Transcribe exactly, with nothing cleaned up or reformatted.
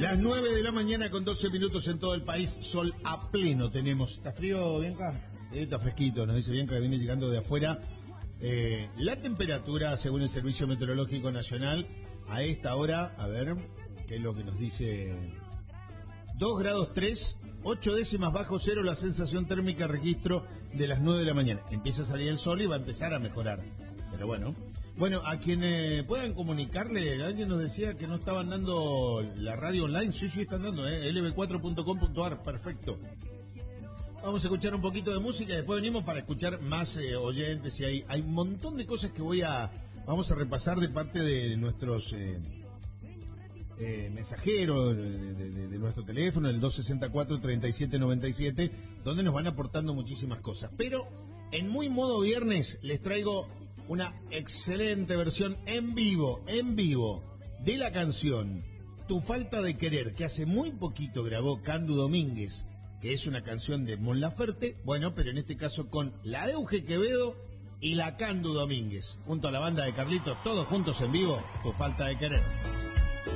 Las nueve de la mañana con doce minutos en todo el país, sol a pleno tenemos. ¿Está frío, Bianca? Sí, está fresquito, nos dice Bianca que viene llegando de afuera. Eh, la temperatura, según el Servicio Meteorológico Nacional, a esta hora, a ver, ¿qué es lo que nos dice? dos grados tres, ocho décimas bajo cero la sensación térmica registro de las nueve de la mañana. Empieza a salir el sol y va a empezar a mejorar. Pero bueno, bueno, a quienes puedan comunicarle, alguien nos decía que no estaban dando la radio online. Sí, sí, están dando, ¿eh? L B cuatro punto com punto a r, perfecto. Vamos a escuchar un poquito de música y después venimos para escuchar más eh, oyentes. Y hay, hay un montón de cosas que voy a, vamos a repasar de parte de nuestros eh, eh, mensajeros, de, de, de nuestro teléfono, el dos sesenta y cuatro, treinta y siete noventa y siete, donde nos van aportando muchísimas cosas. Pero en muy modo viernes les traigo una excelente versión en vivo, en vivo, de la canción Tu Falta de Querer, que hace muy poquito grabó Candu Domínguez, que es una canción de Mon Laferte, bueno, pero en este caso con la Euge Quevedo y la Candu Domínguez, junto a la banda de Carlitos, todos juntos en vivo, Tu Falta de Querer.